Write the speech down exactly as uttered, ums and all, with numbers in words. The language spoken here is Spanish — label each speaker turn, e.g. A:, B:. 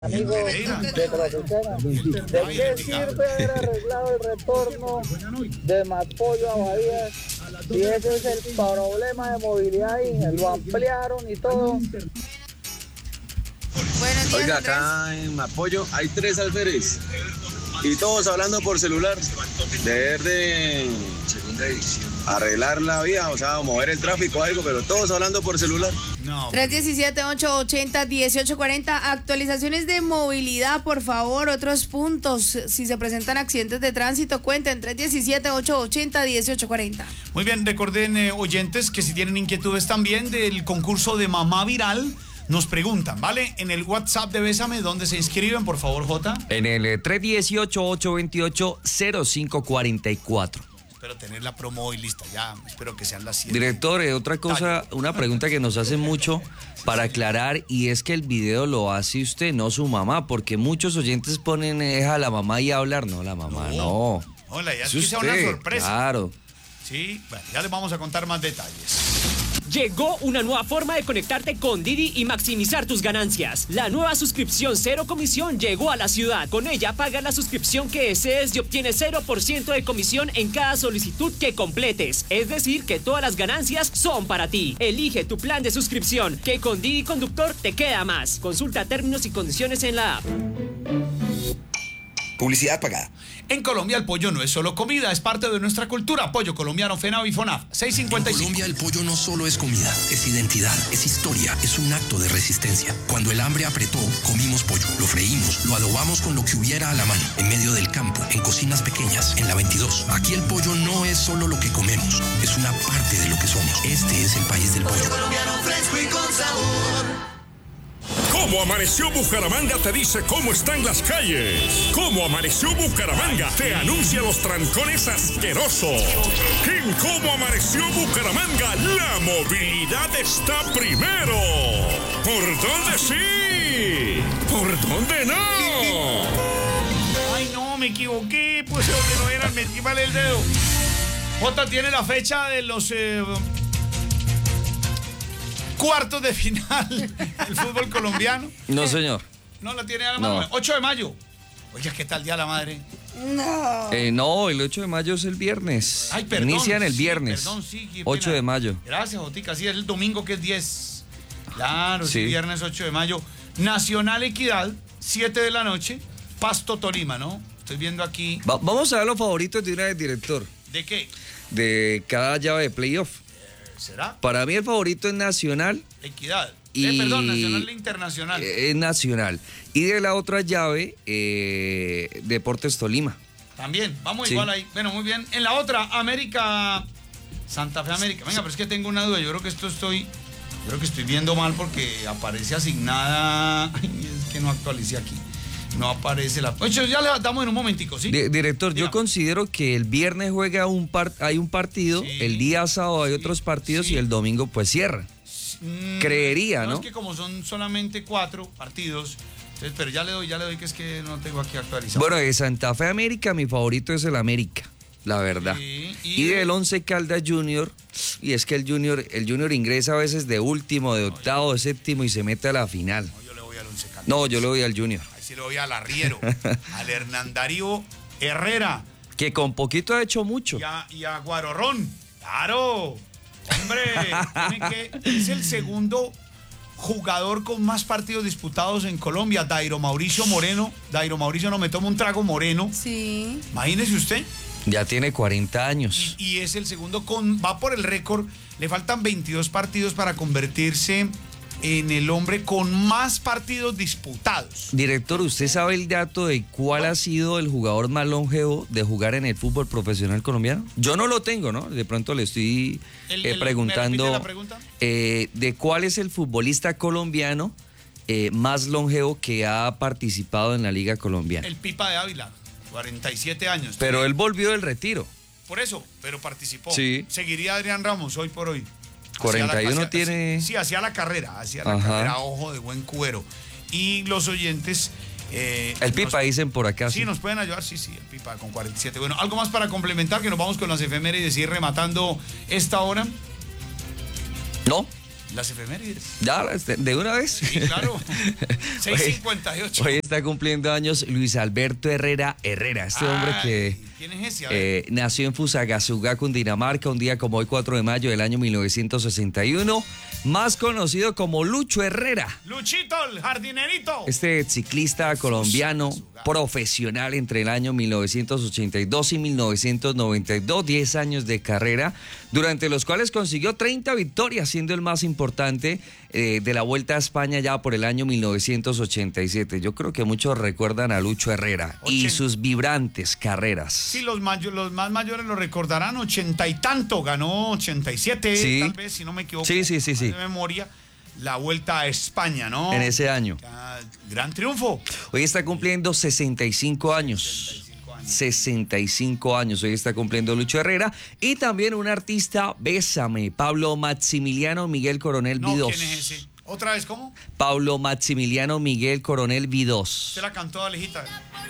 A: Amigo de Tropicana, ¿de qué sirve haber arreglado el retorno de Mapollo a Bahía? Si ese es el problema de movilidad y lo ampliaron y todo.
B: Buenos días,
C: Oiga,
B: Andrés.
C: acá en Mapollo hay tres alférez y todos hablando por celular. Deber de arreglar la vía, o sea, mover el tráfico o algo, pero todos hablando por celular.
D: No.
B: tres uno siete, ocho ocho cero, uno ocho cuatro cero. Actualizaciones de movilidad, por favor. Otros puntos. Si se presentan accidentes de tránsito, cuenten. tres uno siete, ocho ocho cero, uno ocho cuatro cero.
D: Muy bien, recuerden, eh, oyentes, que si tienen inquietudes también del concurso de Mamá Viral, nos preguntan, ¿vale? En el WhatsApp de Bésame, ¿dónde se inscriben, por favor, Jota?
E: En el eh, tres uno ocho, ocho dos ocho, cero cinco cuatro cuatro.
D: Espero tener la promo hoy lista ya. Espero que sean las siete.
E: Director, eh, otra cosa, una pregunta que nos hacen mucho para aclarar, y es que el video lo hace usted, no su mamá, porque muchos oyentes ponen eh, a la mamá y hablar. No, la mamá no.
D: Hola, ya es
E: Es
D: que sea una
E: usted,
D: sorpresa.
E: claro.
D: Sí, bueno, ya les vamos a contar más detalles.
F: Llegó una nueva forma de conectarte con Didi y maximizar tus ganancias. La nueva suscripción cero comisión llegó a la ciudad. Con ella pagas la suscripción que desees y obtienes cero por ciento de comisión en cada solicitud que completes. Es decir, que todas las ganancias son para ti. Elige tu plan de suscripción, que con Didi Conductor te queda más. Consulta términos y condiciones en la app.
G: Publicidad pagada.
D: En Colombia el pollo no es solo comida, es parte de nuestra cultura. Pollo colombiano, FENAV y FONAF. seis cincuenta y cinco.
G: En Colombia el pollo no solo es comida, es identidad, es historia, es un acto de resistencia. Cuando el hambre apretó, comimos pollo, lo freímos, lo adobamos con lo que hubiera a la mano, en medio del campo, en cocinas pequeñas, en la veintidós. Aquí el pollo no es solo lo que comemos, es una parte de lo que somos. Este es el país del pollo. Pollo colombiano fresco y con sabor.
H: ¿Cómo amaneció Bucaramanga? Te dice cómo están las calles. ¿Cómo amaneció Bucaramanga? Te anuncia los trancones asquerosos. En ¿Cómo amaneció Bucaramanga? La movilidad está primero. ¿Por dónde sí? ¿Por dónde no?
D: Ay, no, me equivoqué. Pues donde no era, metí mal el dedo. Jota tiene la fecha de los... Eh, cuartos de final del fútbol colombiano.
E: No, señor.
D: No la tiene a la mano.
E: No.
D: ocho de mayo. Oye, ¿qué tal Día de la Madre?
B: No.
E: Eh, no, el ocho de mayo es el viernes.
D: Ay, perdón.
E: Inician el
D: sí,
E: viernes.
D: Perdón, sí, qué
E: ocho
D: pena.
E: de mayo.
D: Gracias, Jotica. Sí, es el domingo que es diez. Claro, sí,
E: Sí.
D: viernes ocho de mayo. Nacional Equidad, siete de la noche. Pasto Tolima, ¿no? Estoy viendo aquí.
E: Va- vamos a ver los favoritos de una vez, director,
D: ¿De qué?
E: de cada llave de playoff.
D: ¿Será?
E: Para mí el favorito es Nacional.
D: Equidad.
E: Y-
D: Eh, perdón, Nacional e Internacional.
E: Eh, Es Nacional. Y de la otra llave, eh, Deportes Tolima.
D: También, vamos
E: Sí.
D: igual ahí. Bueno, muy bien. En la otra, América, Santa Fe América. Venga, pero es que tengo una duda. Yo creo que esto estoy, yo creo que estoy viendo mal porque aparece asignada. Ay, es que no actualicé aquí. No aparece la. Oye, ya le damos en un momentico, ¿sí?
E: Di- director,
D: Diga.
E: yo considero que el viernes juega un par hay un partido,
D: Sí.
E: el día sábado hay
D: Sí.
E: otros partidos
D: Sí.
E: y el domingo pues cierra.
D: Mm,
E: creería, ¿no?
D: Es que como son solamente cuatro partidos. Entonces, pero ya le doy, ya le doy que es que no tengo aquí actualizado.
E: Bueno, de Santa Fe América, mi favorito es el América, la verdad.
D: Sí,
E: y,
D: y-
E: del Once Caldas Junior, y es que el Junior, el Junior ingresa a veces de último, de octavo, de séptimo y se mete a la final.
D: No, yo le voy al Once Caldas.
E: No, yo le voy al Junior.
D: Ahí sí le voy al Arriero, al Hernán Darío Herrera.
E: Que con poquito ha hecho mucho.
D: Y a, y a Guarorrón. Claro. Hombre, tiene que, es el segundo jugador con más partidos disputados en Colombia. Dairo Mauricio Moreno. Dairo Mauricio, no me toma un trago Moreno.
B: Sí.
D: Imagínese usted.
E: Ya tiene cuarenta años.
D: Y, y es el segundo con. Va por el récord. Le faltan veintidós partidos para convertirse en el hombre con más partidos disputados.
E: Director, ¿usted sabe el dato de cuál ha sido el jugador más longevo de jugar en el fútbol profesional colombiano? Yo no lo tengo, ¿no? De pronto le estoy
D: El-
E: eh,
D: el-
E: preguntando
D: ¿me repite la pregunta?
E: eh, de cuál es el futbolista colombiano eh, más longevo que ha participado en la Liga Colombiana.
D: El Pipa de Ávila, cuarenta y siete años.
E: Pero él volvió del retiro.
D: Por eso, pero participó.
E: Sí.
D: Seguiría Adrián Ramos hoy por hoy.
E: cuarenta y uno
D: Hacía la-
E: tiene...
D: hacía- Sí, hacía la carrera, hacía la
E: Ajá.
D: carrera, ojo de buen cuero. Y los oyentes... eh,
E: El Pipa
D: nos-
E: dicen por acá.
D: Sí, nos pueden ayudar, sí, sí, el Pipa con cuarenta y siete. Bueno, algo más para complementar, que nos vamos con las efemérides y ir rematando esta hora.
E: ¿No?
D: Las efemérides.
E: Ya, de una vez.
D: Sí, claro. seis cincuenta y ocho.
E: Hoy está cumpliendo años Luis Alberto Herrera Herrera, este
D: Ay,
E: hombre que
D: ¿quién es ese? A ver.
E: eh, nació en Fusagasugá, Cundinamarca, un día como hoy, cuatro de mayo del año mil novecientos sesenta y uno, más conocido como Lucho Herrera.
D: Luchito, el jardinerito.
E: Este ciclista colombiano profesional entre el año mil novecientos ochenta y dos y mil novecientos noventa y dos, diez años de carrera, durante los cuales consiguió treinta victorias, siendo el más importante eh, de la Vuelta a España ya por el año mil novecientos ochenta y siete. Yo creo que muchos recuerdan a Lucho Herrera y sus vibrantes carreras.
D: Sí, los, mayo- los más mayores lo recordarán, ochenta y tanto, ganó ochenta y siete,
E: Sí.
D: tal vez, si no me equivoco.
E: Sí, sí, sí, sí.
D: De memoria, la Vuelta a España, ¿no?
E: En ese año.
D: Ah, gran triunfo.
E: Hoy está cumpliendo sesenta y cinco años. sesenta y cinco años, hoy está cumpliendo Lucho Herrera. Y también un artista, Bésame, Pablo Maximiliano Miguel Coronel
D: No,
E: Vidós.
D: ¿quién es ese? ¿Otra vez cómo?
E: Pablo Maximiliano Miguel Coronel Vidós.
D: Se la cantó Alejita.